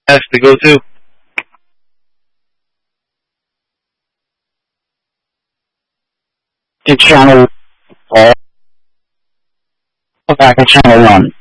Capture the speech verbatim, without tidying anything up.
has to go to? To channel, uh, back to channel one.